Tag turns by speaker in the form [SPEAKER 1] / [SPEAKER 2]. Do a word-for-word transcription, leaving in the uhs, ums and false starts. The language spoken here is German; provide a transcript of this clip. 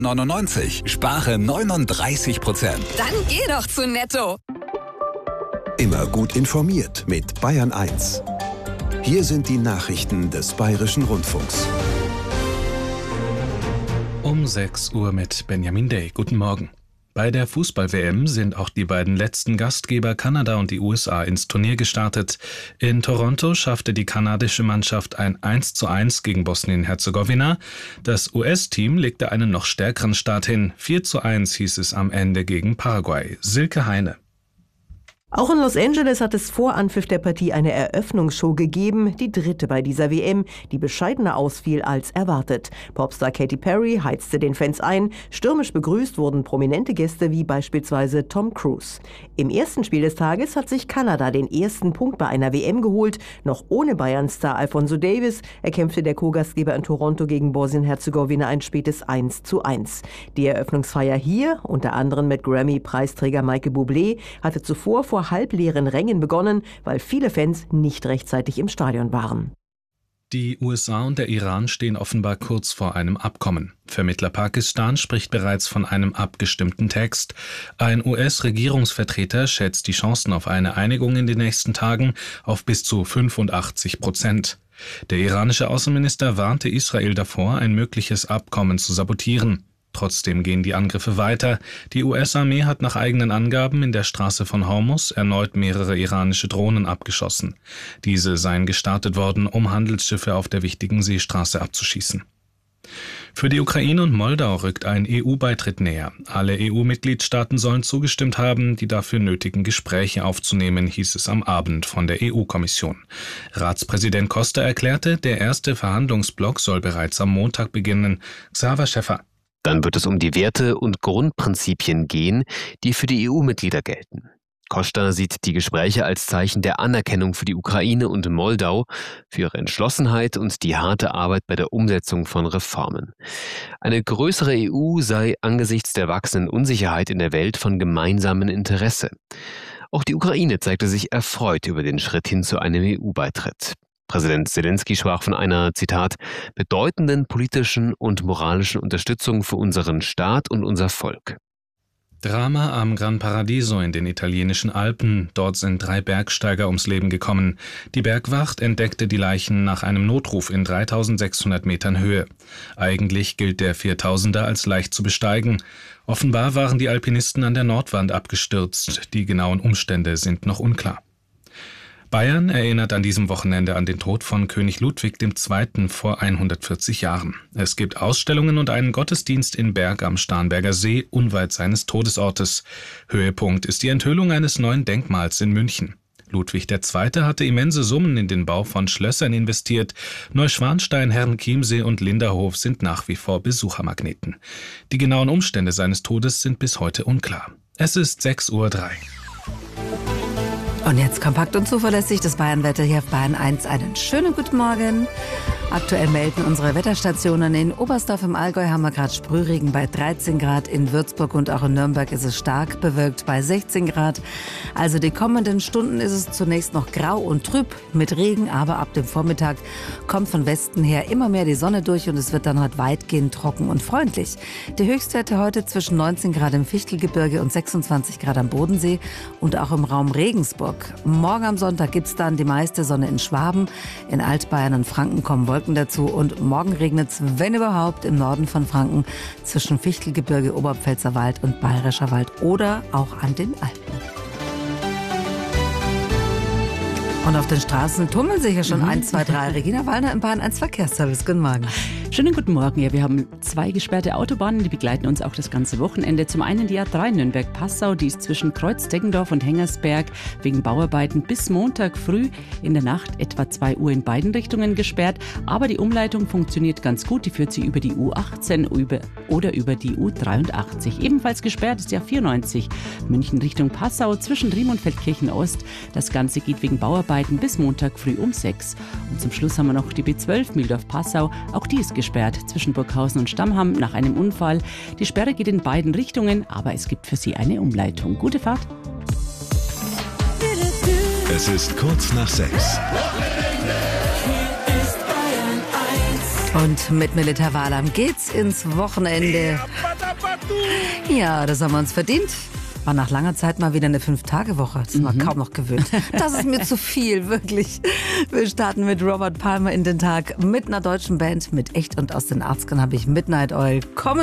[SPEAKER 1] neunundneunzig, spare neununddreißig Prozent.
[SPEAKER 2] Dann geh doch zu Netto.
[SPEAKER 3] Immer gut informiert mit Bayern eins. Hier sind die Nachrichten des Bayerischen Rundfunks.
[SPEAKER 4] Um sechs Uhr mit Benjamin Day. Guten Morgen. Bei der Fußball-W M sind auch die beiden letzten Gastgeber Kanada und die U S A ins Turnier gestartet. In Toronto schaffte die kanadische Mannschaft ein eins zu eins gegen Bosnien-Herzegowina. Das U S-Team legte einen noch stärkeren Start hin. vier zu eins hieß es am Ende gegen Paraguay. Silke Heine.
[SPEAKER 5] Auch in Los Angeles hat es vor Anpfiff der Partie eine Eröffnungsshow gegeben, die dritte bei dieser W M, die bescheidener ausfiel als erwartet. Popstar Katy Perry heizte den Fans ein, stürmisch begrüßt wurden prominente Gäste wie beispielsweise Tom Cruise. Im ersten Spiel des Tages hat sich Kanada den ersten Punkt bei einer W M geholt, noch ohne Bayern-Star Alphonso Davies erkämpfte der Co-Gastgeber in Toronto gegen Bosnien-Herzegowina ein spätes eins zu eins. Die Eröffnungsfeier hier, unter anderem mit Grammy-Preisträger Michael Bublé, hatte zuvor vor halbleeren Rängen begonnen, weil viele Fans nicht rechtzeitig im Stadion waren.
[SPEAKER 4] Die U S A und der Iran stehen offenbar kurz vor einem Abkommen. Vermittler Pakistan spricht bereits von einem abgestimmten Text. Ein U S-Regierungsvertreter schätzt die Chancen auf eine Einigung in den nächsten Tagen auf bis zu fünfundachtzig Prozent. Der iranische Außenminister warnte Israel davor, ein mögliches Abkommen zu sabotieren. Trotzdem gehen die Angriffe weiter. Die U S-Armee hat nach eigenen Angaben in der Straße von Hormuz erneut mehrere iranische Drohnen abgeschossen. Diese seien gestartet worden, um Handelsschiffe auf der wichtigen Seestraße abzuschießen. Für die Ukraine und Moldau rückt ein E U-Beitritt näher. Alle E U-Mitgliedstaaten sollen zugestimmt haben, die dafür nötigen Gespräche aufzunehmen, hieß es am Abend von der E U-Kommission. Ratspräsident Costa erklärte, der erste Verhandlungsblock soll bereits am Montag beginnen. Xaver Schäffer.
[SPEAKER 6] Dann wird es um die Werte und Grundprinzipien gehen, die für die E U-Mitglieder gelten. Costa sieht die Gespräche als Zeichen der Anerkennung für die Ukraine und Moldau, für ihre Entschlossenheit und die harte Arbeit bei der Umsetzung von Reformen. Eine größere E U sei angesichts der wachsenden Unsicherheit in der Welt von gemeinsamem Interesse. Auch die Ukraine zeigte sich erfreut über den Schritt hin zu einem E U-Beitritt. Präsident Zelensky sprach von einer, Zitat, bedeutenden politischen und moralischen Unterstützung für unseren Staat und unser Volk.
[SPEAKER 4] Drama am Gran Paradiso in den italienischen Alpen. Dort sind drei Bergsteiger ums Leben gekommen. Die Bergwacht entdeckte die Leichen nach einem Notruf in dreitausendsechshundert Metern Höhe. Eigentlich gilt der Viertausender als leicht zu besteigen. Offenbar waren die Alpinisten an der Nordwand abgestürzt. Die genauen Umstände sind noch unklar. Bayern erinnert an diesem Wochenende an den Tod von König Ludwig der Zweite. vor hundertvierzig Jahren. Es gibt Ausstellungen und einen Gottesdienst in Berg am Starnberger See, unweit seines Todesortes. Höhepunkt ist die Enthüllung eines neuen Denkmals in München. Ludwig der Zweite. hatte immense Summen in den Bau von Schlössern investiert. Neuschwanstein, Herrenchiemsee und Linderhof sind nach wie vor Besuchermagneten. Die genauen Umstände seines Todes sind bis heute unklar. Es ist sechs Uhr drei.
[SPEAKER 7] Und jetzt kompakt und zuverlässig das Bayernwetter hier auf Bayern eins. Einen schönen guten Morgen. Aktuell melden unsere Wetterstationen. In Oberstdorf im Allgäu haben wir gerade Sprühregen bei dreizehn Grad. In Würzburg und auch in Nürnberg ist es stark bewölkt bei sechzehn Grad. Also die kommenden Stunden ist es zunächst noch grau und trüb mit Regen, aber ab dem Vormittag kommt von Westen her immer mehr die Sonne durch und es wird dann heute weitgehend trocken und freundlich. Die Höchstwerte heute zwischen neunzehn Grad im Fichtelgebirge und sechsundzwanzig Grad am Bodensee und auch im Raum Regensburg. Morgen am Sonntag gibt es dann die meiste Sonne in Schwaben. In Altbayern und Franken kommen Wolken dazu und morgen regnet es, wenn überhaupt, im Norden von Franken zwischen Fichtelgebirge, Oberpfälzer Wald und Bayerischer Wald oder auch an den Alpen. Und auf den Straßen tummeln sich ja schon eins, zwei, drei. Regina Wallner im Bayern eins Verkehrsservice. Guten Morgen.
[SPEAKER 8] Schönen guten Morgen. Ja, wir haben zwei gesperrte Autobahnen, die begleiten uns auch das ganze Wochenende. Zum einen die A drei Nürnberg-Passau, die ist zwischen Kreuz-Deggendorf und Hengersberg wegen Bauarbeiten bis Montag früh in der Nacht etwa zwei Uhr in beiden Richtungen gesperrt. Aber die Umleitung funktioniert ganz gut. Die führt sie über die U achtzehn über, oder über die U dreiundachtzig. Ebenfalls gesperrt ist die A vierundneunzig München Richtung Passau zwischen Riem und Feldkirchen-Ost. Das Ganze geht wegen Bauarbeiten bis Montag früh um sechs. Und zum Schluss haben wir noch die B zwölf Mühldorf-Passau. Auch die ist gesperrt zwischen Burghausen und Stammham nach einem Unfall. Die Sperre geht in beiden Richtungen, aber es gibt für Sie eine Umleitung. Gute Fahrt.
[SPEAKER 3] Es ist kurz nach sechs.
[SPEAKER 7] Und mit Militärwahlern geht's ins Wochenende. Ja, das haben wir uns verdient. War nach langer Zeit mal wieder eine Fünf-Tage-Woche. Das sind wir mhm. kaum noch gewöhnt. Das ist mir zu viel, wirklich. Wir starten mit Robert Palmer in den Tag, mit einer deutschen Band, mit Echt und aus den achtzigern habe ich Midnight Oil. Kommen